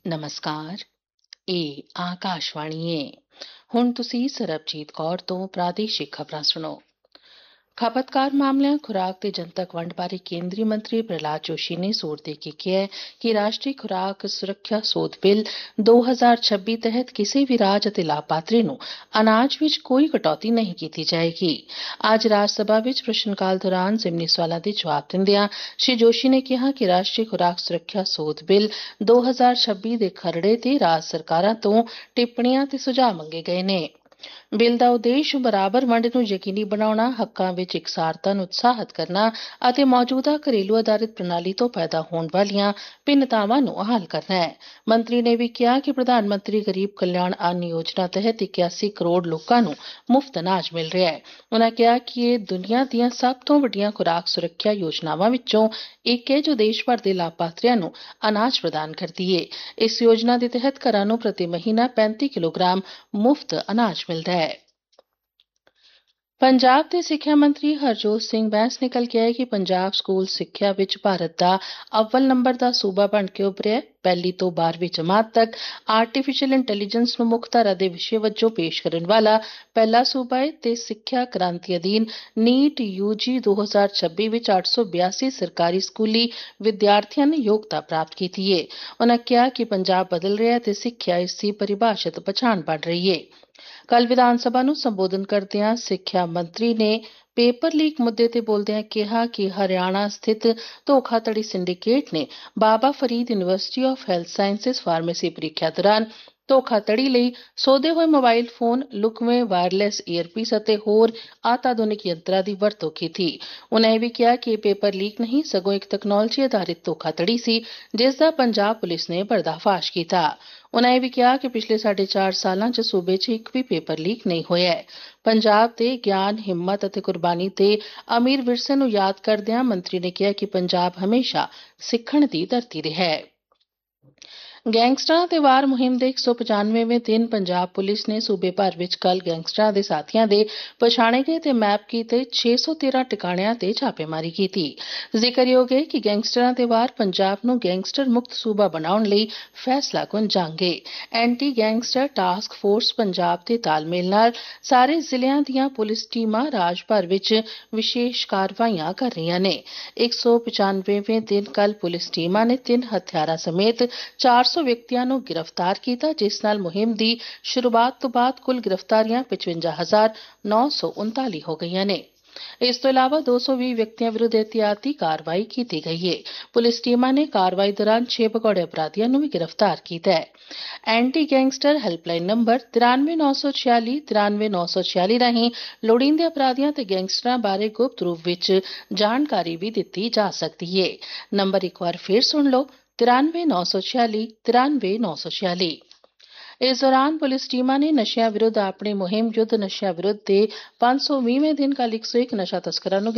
ਨਮਸਕਾਰ। ਇਹ ਆਕਾਸ਼ਵਾਣੀ ਹੈ। ਹੁਣ ਤੁਸੀਂ ਸਰਬਜੀਤ ਕੌਰ ਤੋਂ ਪ੍ਰਾਦੇਸ਼ਿਕ ਖਬਰਾਂ ਸੁਣੋ। ਖਪਤਕਾਰ ਮਾਮਲਿਆਂ, ਖੁਰਾਕ ਤੇ ਜਨਤਕ ਵੰਡ ਬਾਰੇ ਕੇਂਦਰੀ ਮੰਤਰੀ ਪ੍ਰਹਲਾਦ ਜੋਸ਼ੀ ਨੇ ਜ਼ੋਰ ਦੇ ਕੇ ਕਿਹਾ ਹੈ ਕਿ ਰਾਸ਼ਟਰੀ ਖੁਰਾਕ ਸੁਰੱਖਿਆ ਸੋਧ ਬਿੱਲ 2026 ਤਹਿਤ ਕਿਸੇ ਵੀ ਰਾਜ ਅਤੇ ਲਾਭਪਾਤਰੀ ਨੂੰ ਅਨਾਜ ਵਿੱਚ ਕੋਈ ਕਟੌਤੀ ਨਹੀਂ ਕੀਤੀ ਜਾਏਗੀ। ਅੱਜ ਰਾਜ ਸਭਾ ਵਿੱਚ ਪ੍ਰਸ਼ਨ ਕਾਲ ਦੌਰਾਨ ਜ਼ਿਮਨੀ ਸਵਾਲਾਂ ਦੇ ਜਵਾਬ ਦਿੰਦਿਆਂ ਸ਼੍ਰੀ ਜੋਸ਼ੀ ਨੇ ਕਿਹਾ ਕਿ ਰਾਸ਼ਟਰੀ ਖੁਰਾਕ ਸੁਰੱਖਿਆ ਸੋਧ ਬਿੱਲ 2026 ਦੇ ਖਰੜੇ ਤੇ ਰਾਜ ਸਰਕਾਰਾਂ ਤੋਂ ਟਿੱਪਣੀਆਂ ਤੇ ਸੁਝਾਅ ਮੰਗੇ ਗਏ ਨੇ। ਬਿੱਲ ਦਾ ਉਦੇਸ਼ ਬਰਾਬਰ ਵੰਡ ਨੂੰ ਯਕੀਨੀ ਬਣਾਉਣਾ, ਹੱਕਾਂ ਵਿੱਚ ਇਕਸਾਰਤਾ ਨੂੰ ਉਤਸ਼ਾਹਿਤ ਕਰਨਾ ਅਤੇ ਮੌਜੂਦਾ ਘਰੇਲੂ ਆਧਾਰਿਤ ਪ੍ਰਣਾਲੀ ਤੋਂ ਪੈਦਾ ਹੋਣ ਵਾਲੀਆਂ ਭਿੰਨਤਾਵਾਂ ਨੂੰ ਹੱਲ ਕਰਨਾ ਹੈ। ਮੰਤਰੀ ਨੇ ਵੀ ਕਿਹਾ ਕਿ ਪ੍ਰਧਾਨ ਮੰਤਰੀ ਗਰੀਬ ਕਲਿਆਣ ਅੰਨ ਯੋਜਨਾ ਤਹਿਤ 81 ਕਰੋੜ ਲੋਕਾਂ ਨੂੰ ਮੁਫਤ ਅਨਾਜ ਮਿਲ ਰਿਹਾ ਹੈ। ਉਨ੍ਹਾਂ ਕਿਹਾ ਕਿ ਇਹ ਦੁਨੀਆ ਦੀਆਂ ਸਭ ਤੋਂ ਵੱਡੀਆਂ ਖੁਰਾਕ ਸੁਰੱਖਿਆ ਯੋਜਨਾਵਾਂ ਵਿੱਚੋਂ ਇੱਕ ਹੈ ਜੋ ਦੇਸ਼ ਭਰ ਦੇ ਲਾਭਪਾਤਰੀਆਂ ਨੂੰ ਅਨਾਜ ਪ੍ਰਦਾਨ ਕਰਦੀ ਹੈ। ਇਸ ਯੋਜਨਾ ਦੇ ਤਹਿਤ ਘਰਾਂ ਨੂੰ ਪ੍ਰਤੀ ਮਹੀਨਾ 35 ਕਿਲੋਗ੍ਰਾਮ ਮੁਫਤ ਅਨਾਜ ਮਿਲਦਾ ਹੈ। ਪੰਜਾਬ ਦੇ ਸਿੱਖਿਆ ਮੰਤਰੀ ਹਰਜੋਤ ਸਿੰਘ ਬੈਂਸ ਨੇ ਕੱਲ੍ਹ ਕਿਹਾ ਹੈ ਕਿ ਪੰਜਾਬ ਸਕੂਲ ਸਿੱਖਿਆ ਵਿੱਚ ਭਾਰਤ ਦਾ ਅੱਵਲ ਨੰਬਰ ਦਾ ਸੂਬਾ ਬਣ ਕੇ ਉੱਭਰਿਆ ਹੈ। ਪਹਿਲੀ ਤੋਂ 12ਵੀਂ ਜਮਾਤ ਤੱਕ ਆਰਟੀਫੀਸ਼ੀਅਲ ਇੰਟੈਲੀਜੈਂਸ ਨੂੰ ਮੁੱਖ ਧਾਰਾ ਦੇ ਵਿਸ਼ੇ ਵਜੋਂ ਪੇਸ਼ ਕਰਨ ਵਾਲਾ ਪਹਿਲਾ ਸੂਬਾ ਹੈ ਤੇ ਸਿੱਖਿਆ ਕ੍ਰਾਂਤੀ ਅਧੀਨ ਨੀਟ ਯੂਜੀ 2026 ਵਿੱਚ 882 ਸਰਕਾਰੀ ਸਕੂਲੀ ਵਿਦਿਆਰਥੀਆਂ ਨੇ ਯੋਗਤਾ ਪ੍ਰਾਪਤ ਕੀਤੀ ਹੈ। ਉਨ੍ਹਾਂ ਕਿਹਾ ਕਿ ਪੰਜਾਬ ਬਦਲ ਰਿਹਾ ਹੈ ਤੇ ਸਿੱਖਿਆ ਇਸ ਦੀ ਪਰਿਭਾਸ਼ਿਤ ਪਛਾਣ ਬਣ ਰਹੀ ਹੈ। ਕੱਲ੍ਹ ਵਿਧਾਨ ਸਭਾ ਨੂੰ ਸੰਬੋਧਨ ਕਰਦਿਆਂ ਸਿੱਖਿਆ ਮੰਤਰੀ ਨੇ ਪੇਪਰ ਲੀਕ ਮੁੱਦੇ ਤੇ ਬੋਲਦਿਆਂ ਕਿਹਾ ਕਿ ਹਰਿਆਣਾ ਸਥਿਤ ਧੋਖਾਧੜੀ ਸਿੰਡੀਕੇਟ ਨੇ Baba Farid university of health sciences pharmacy ਪ੍ਰੀਖਿਆ ਦੌਰਾਨ ਧੋਖਾਧੜੀ ਲਈ ਸੋਧੇ ਹੋਏ ਮੋਬਾਈਲ ਫੋਨ, ਲੁਕਵੇਂ ਵਾਇਰਲੈਸ ਈਅਰਪੀਸ ਅਤੇ ਹੋਰ ਆਧੁਨਿਕ ਯੰਤਰਾਂ ਦੀ ਵਰਤੋਂ ਕੀਤੀ। ਉਨ੍ਹਾਂ ਇਹ ਵੀ ਕਿਹਾ ਕਿ ਇਹ ਪੇਪਰ ਲੀਕ ਨਹੀਂ ਸਗੋਂ ਇੱਕ ਤਕਨਾਲੋਜੀ ਆਧਾਰਿਤ ਧੋਖਾਧੜੀ ਸੀ ਜਿਸ ਦਾ ਪੰਜਾਬ ਪੁਲਿਸ ਨੇ ਪਰਦਾਫਾਸ਼ ਕੀਤਾ। ਉਨ੍ਹਾਂ ਇਹ ਵੀ ਕਿਹਾ ਕਿ ਪਿਛਲੇ 4.5 ਸਾਲਾਂ 'ਚ ਸੂਬੇ 'ਚ ਇੱਕ ਵੀ ਪੇਪਰ ਲੀਕ ਨਹੀਂ ਹੋਇਆ ਹੈ। ਪੰਜਾਬ ਦੇ ਗਿਆਨ, ਹਿੰਮਤ ਅਤੇ ਕੁਰਬਾਨੀ ਤੇ ਅਮੀਰ ਵਿਰਸੇ ਨੂੰ ਯਾਦ ਕਰਦਿਆਂ ਮੰਤਰੀ ਨੇ ਕਿਹਾ ਕਿ ਪੰਜਾਬ ਹਮੇਸ਼ਾ ਸਿੱਖਣ ਦੀ ਧਰਤੀ ਰਿਹਾ ਹੈ। ਗੈਂਗਸਟਰਾਂ ਤੇ ਵਾਰ ਮੁਹਿੰਮ ਦੇ 195ਵੇਂ ਦਿਨ ਪੰਜਾਬ ਪੁਲਿਸ ਨੇ ਸੂਬੇ ਭਰ ਵਿੱਚ ਕੱਲ੍ਹ ਗੈਂਗਸਟਰਾਂ ਦੇ ਸਾਥੀਆਂ ਦੇ ਪਛਾਣੇ ਗਏ ਤੇ ਮੈਪ ਕੀਤੇ 613 ਟਿਕਾਣਿਆਂ ਤੇ ਛਾਪੇਮਾਰੀ ਕੀਤੀ। ਜ਼ਿਕਰਯੋਗ ਹੈ ਕਿ ਗੈਂਗਸਟਰਾਂ ਦੇ ਵਾਰ ਪੰਜਾਬ ਨੂੰ ਗੈਂਗਸਟਰ ਮੁਕਤ ਸੂਬਾ ਬਣਾਉਣ ਲਈ ਫੈਸਲਾਕੁਨ ਜੰਗ ਹੈ। Anti gangster task force Punjab ਦੇ ਤਾਲਮੇਲ ਨਾਲ ਸਾਰੇ ਜ਼ਿਲ੍ਹਿਆਂ ਦੀਆਂ ਪੁਲਿਸ ਟੀਮਾਂ ਰਾਜ ਭਰ ਵਿੱਚ ਵਿਸ਼ੇਸ਼ ਕਾਰਵਾਈਆਂ ਕਰ ਰਹੀਆਂ ਨੇ। 195ਵੇਂ ਦਿਨ ਕੱਲ੍ਹ ਪੁਲਿਸ ਟੀਮਾਂ ਨੇ 3 ਹਥਿਆਰਾਂ ਸਮੇਤ 400 ਵਿਅਕਤੀਆਂ ਨੂੰ ਗ੍ਰਿਫਤਾਰ ਕੀਤਾ ਜਿਸ ਨਾਲ ਮੁਹਿੰਮ ਦੀ ਸ਼ੁਰੂਆਤ ਤੋਂ ਬਾਅਦ ਕੁੱਲ ਗ੍ਰਿਫਤਾਰੀਆਂ 55,939 ਹੋ ਗਈਆਂ ਨੇ। ਇਸ ਤੋਂ ਇਲਾਵਾ 220 ਵਿਅਕਤੀਆਂ ਵਿਰੁੱਧ ਇਹਤਿਆਤੀ ਕਾਰਵਾਈ ਕੀਤੀ ਗਈ ਹੈ। ਪੁਲਿਸ ਟੀਮਾਂ ਨੇ ਕਾਰਵਾਈ ਦੌਰਾਨ 6 ਭਗੌੜੇ ਅਪਰਾਧੀਆਂ ਨੂੰ ਵੀ ਗ੍ਰਿਫਤਾਰ ਕੀਤਾ ਹੈ। ਐਂਟੀ ਗੈਂਗਸਟਰ ਹੈਲਪਲਾਈਨ ਨੰਬਰ 93,946 93,946 ਰਾਹੀਂ ਲੋੜੀਂਦੇ ਅਪਰਾਧੀਆਂ ਤੇ ਗੈਂਗਸਟਰਾਂ ਬਾਰੇ ਗੁਪਤ ਰੂਪ ਵਿੱਚ ਜਾਣਕਾਰੀ ਵੀ ਦਿੱਤੀ ਜਾ ਸਕਦੀ ਹੈ। ਨੰਬਰ ਇੱਕ ਵਾਰ ਫਿਰ ਸੁਣ ਲਓ 93,946 93,946। ਇਸ ਦੌਰਾਨ ਪੁਲਿਸ ਟੀਮਾਂ ਨੇ ਨਸ਼ਿਆਂ ਵਿਰੁੱਧ ਆਪਣੀ ਮੁਹਿੰਮ ਯੁੱਧ ਨਸ਼ਿਆਂ ਵਿਰੁੱਧ ਦੇ 520ਵੇਂ ਦਿਨ ਕੱਲ੍ਹ 101 ਨਸ਼ਾ ਤਸਕਰਾਂ ਨੂੰ